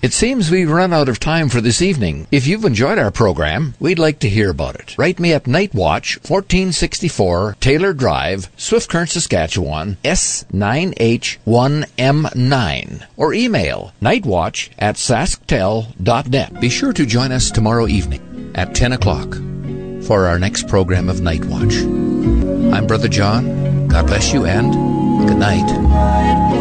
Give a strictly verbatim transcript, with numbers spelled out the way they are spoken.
It seems we've run out of time for this evening. If you've enjoyed our program, we'd like to hear about it. Write me at Night Watch, fourteen sixty-four Taylor Drive, Swift Current, Saskatchewan, S nine H one M nine, or email nightwatch at sasktel dot net. Be sure to join us tomorrow evening at ten o'clock for our next program of Night Watch. I'm Brother John. God bless you and good night.